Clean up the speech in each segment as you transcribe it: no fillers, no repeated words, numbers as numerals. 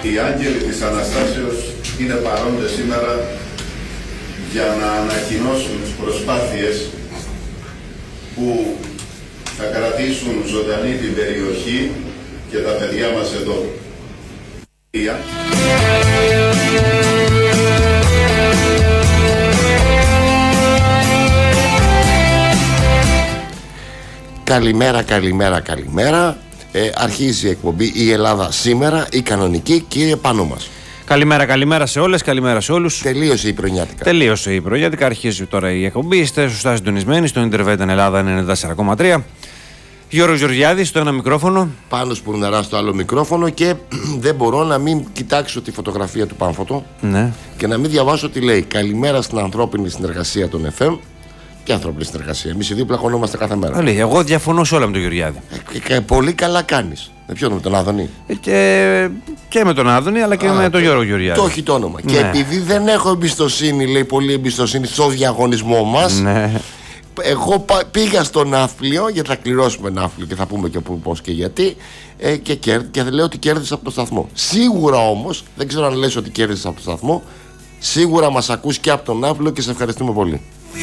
Οι άγγελοι της Αναστάσεως είναι παρόντες σήμερα για να ανακοινώσουν τις προσπάθειες που θα κρατήσουν ζωντανή την περιοχή και τα παιδιά μας εδώ. Καλημέρα, καλημέρα, καλημέρα. Αρχίζει η εκπομπή «Η Ελλάδα σήμερα», η κανονική, κύριε πάνω μας. Καλημέρα, καλημέρα σε όλες, καλημέρα σε όλους. Τελείωσε η πρωινιάτικα. Τελείωσε η πρωινιάτικα, αρχίζει τώρα η εκπομπή. Είστε σωστά συντονισμένοι στο Ιντερβέταν Ελλάδα 94,3. Γιώργος Γεωργιάδης στο ένα μικρόφωνο. Πάνος Πουρναράς στο άλλο μικρόφωνο και δεν μπορώ να μην κοιτάξω τη φωτογραφία του Πάμφωτο και να μην διαβάσω τι λέει. Καλημέρα στην ανθρώπινη συνεργασία των FM. Και ανθρώπινη συνεργασία. Εμείς οι δύο πλακωνόμαστε κάθε μέρα. Αλήθεια, εγώ διαφωνώ σε όλα με τον Γεωργιάδη. Πολύ καλά κάνεις. Με ποιον, με τον Άδωνη? Και με τον Άδωνη, αλλά και με τον Γιώργο Γεωργιάδη. Το έχει το όνομα. Ναι. Και επειδή δεν έχω εμπιστοσύνη, λέει πολύ εμπιστοσύνη στο διαγωνισμό μας. Ναι. Εγώ πήγα στο Ναύπλιο, γιατί θα κληρώσουμε Ναύπλιο και θα πούμε και πώς και γιατί. Και λέω ότι κέρδισα από το σταθμό. Σίγουρα όμως, δεν ξέρω αν λες ότι κέρδισα από το σταθμό, σίγουρα μας ακούς και από τον Ναύπλιο και σε ευχαριστούμε πολύ.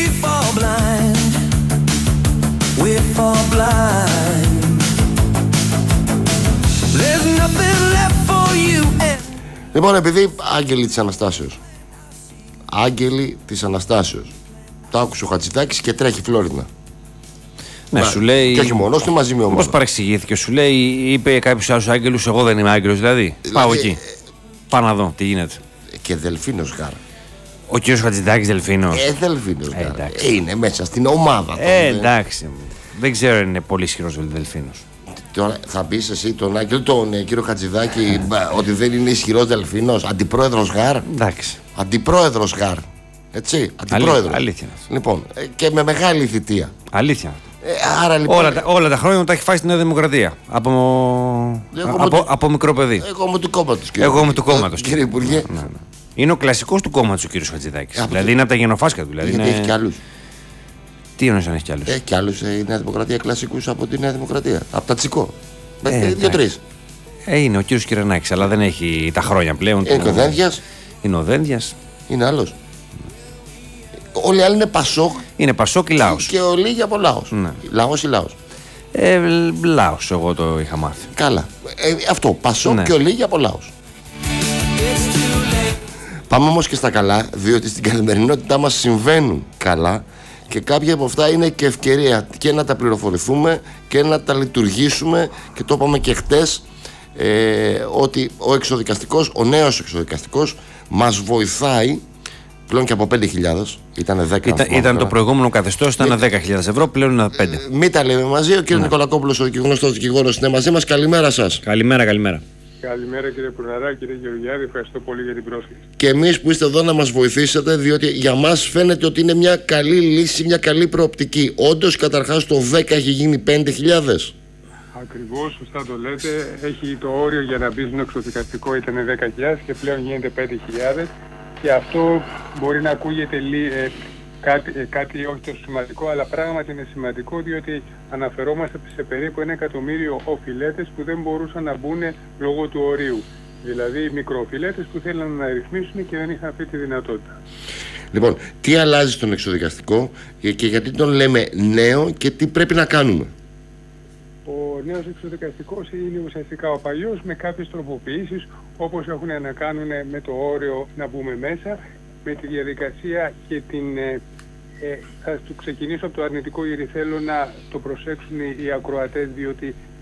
Λοιπόν, επειδή άγγελοι της Αναστάσεως, άγγελοι της Αναστάσεως, το άκουσε ο Χατζηδάκης και τρέχει Φλόρινα. Ναι, σου λέει. Και όχι μόνο, είναι μαζί με ομάδα. Πώς παρεξηγήθηκε, σου λέει, είπε κάποιος άλλος άγγελους, εγώ δεν είμαι άγγελος, δηλαδή. Πάω εκεί. Πάω να δω τι γίνεται. Και Δελφίνος Γάρ. Ο κύριος Χατζηδάκης Δελφίνος. Δελφίνος Γάρ. Είναι μέσα στην ομάδα. Εντάξει. Δεν ξέρω αν είναι πολύ ισχυρός ο Δελφίνος. Τώρα θα πεις εσύ τον Άγγελο, τον κύριο Χατζηδάκη, ότι δεν είναι ισχυρός Δελφίνος, αντιπρόεδρος Γάρ. Εντάξει. Αντιπρόεδρος Γάρ. Έτσι, αντιπρόεδρος. Αλήθεια. Λοιπόν, και με μεγάλη θητεία. Αλήθεια. Άρα, λοιπόν, όλα τα χρόνια μου τα έχει φάει στη Νέα Δημοκρατία. Από μικρό παιδί. Εγώ είμαι του κόμματος, κύριε Υπουργέ. Ναι. Είναι ο κλασικός του κόμματος ο κύριος Χατζηδάκης. Δηλαδή είναι από τα γενοφάσκα του. Δηλαδή γιατί έχει κι άλλους. Τι εννοείς αν έχει κι άλλους? Έχει κι άλλους η Νέα Δημοκρατία κλασικούς από τη Νέα Δημοκρατία. Από τα Τσικό. Δύο-τρεις. Είναι ο κύριος Κυρανάκης, αλλά δεν έχει τα χρόνια πλέον. Είναι ο Δένδιας. Είναι ο Δένδιας. Είναι άλλος. Όλοι οι άλλοι είναι Πασόκ. Είναι Πασόκ ή Λάος. Και ο λίγοι από Λάος. Ναι. Λάος ή Λάος. Λάος, εγώ το είχα μάθει. Καλά. Αυτό. Πασόκ, ναι. Και ο λίγοι από Λάος. Πάμε όμως και στα καλά, διότι στην καθημερινότητά μας συμβαίνουν καλά και κάποια από αυτά είναι και ευκαιρία και να τα πληροφορηθούμε και να τα λειτουργήσουμε, και το είπαμε και χτες, ότι ο εξωδικαστικός, ο νέος εξωδικαστικός μας βοηθάει πλέον και από 5.000, ήταν 10. Ήταν το προηγούμενο καθεστώς, ήταν 10.000 ευρώ, πλέον είναι 5. Μην τα λέμε μαζί, ο κύριος Νικολακόπουλος, ο γνωστός δικηγόρος, είναι μαζί μας. Καλημέρα σας. Καλημέρα. Καλημέρα κύριε Πουρναρά, κύριε Γεωργιάδη, ευχαριστώ πολύ για την πρόσκληση. Και εμείς που είστε εδώ να μας βοηθήσετε, διότι για μας φαίνεται ότι είναι μια καλή λύση, μια καλή προοπτική. Όντως, καταρχάς το 10 έχει γίνει 5.000. Ακριβώς, σωστά το λέτε. Έχει το όριο για να μπει στο εξωδικαστικό ήταν 10.000 και πλέον γίνεται 5.000. Και αυτό μπορεί να ακούγεται κάτι όχι τόσο σημαντικό, αλλά πράγματι είναι σημαντικό, διότι αναφερόμαστε σε περίπου 1 εκατομμύριο οφειλέτες που δεν μπορούσαν να μπουν λόγω του ορίου. Δηλαδή μικροφιλέτες που θέλαν να ρυθμίσουν και δεν είχαν αυτή τη δυνατότητα. Λοιπόν, τι αλλάζει στον εξωδικαστικό και γιατί τον λέμε νέο και τι πρέπει να κάνουμε? Ο νέος εξωδικαστικός είναι ουσιαστικά ο παλιός με κάποιες τροποποιήσεις, όπως έχουν να κάνουν με το όριο να μπούμε μέσα, με τη διαδικασία και την... θα του ξεκινήσω από το αρνητικό, γιατί θέλω να το προσέξουν οι ακροατές, διότι